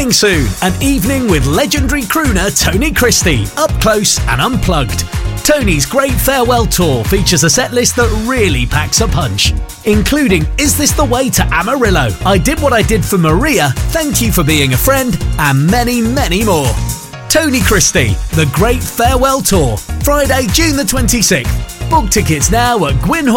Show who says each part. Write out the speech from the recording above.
Speaker 1: Coming soon, an evening with legendary crooner Tony Christie, up close and unplugged. Tony's Great Farewell Tour features a setlist that really packs a punch, including Is This the Way to Amarillo, I Did What I Did for Maria, Thank You for Being a Friend, and many, many more. Tony Christie, The Great Farewell Tour, Friday, June the 26th. Book tickets now at Gwynhall.